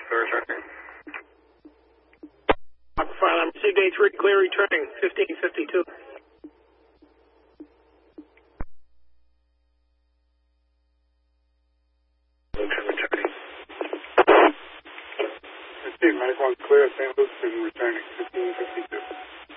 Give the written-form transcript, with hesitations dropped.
returning. File, I'm received A3, clear returning, 1552. Returning. Medic 1 clear, St. Luke's and returning, 1552.